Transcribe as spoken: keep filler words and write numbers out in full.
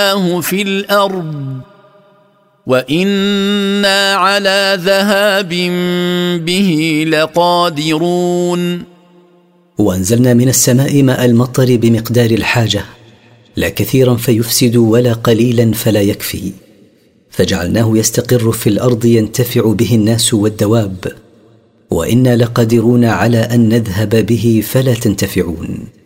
في الأرض وإنا على ذهاب به لقادرون. وأنزلنا من السماء ماء المطر بمقدار الحاجة، لا كثيرا فيفسد ولا قليلا فلا يكفي، فجعلناه يستقر في الأرض ينتفع به الناس والدواب، وإنا لقادرون على أن نذهب به فلا تنتفعون.